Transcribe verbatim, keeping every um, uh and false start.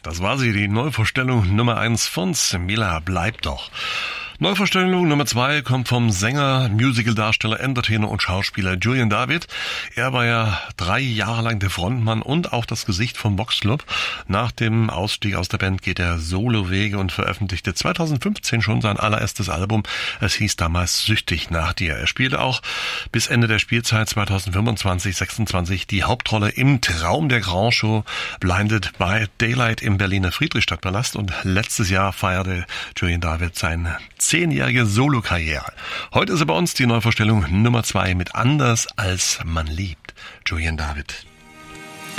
Das war sie, die Neuvorstellung Nummer eins von Smilla, bleib doch. Neuvorstellung Nummer zwei kommt vom Sänger, Musicaldarsteller, Entertainer und Schauspieler Julian David. Er war ja drei Jahre lang der Frontmann und auch das Gesicht vom Vox Club. Nach dem Ausstieg aus der Band geht er Solowege und veröffentlichte zweitausendfünfzehn schon sein allererstes Album. Es hieß damals Süchtig nach dir. Er spielte auch bis Ende der Spielzeit zweitausendfünfundzwanzig sechsundzwanzig die Hauptrolle im Traum der Grand Show Blinded by Daylight im Berliner Friedrichstadtpalast, und letztes Jahr feierte Julian David sein zehnjährige Solokarriere. Heute ist er bei uns die Neuvorstellung Nummer zwei mit Anders als man liebt. Julian David.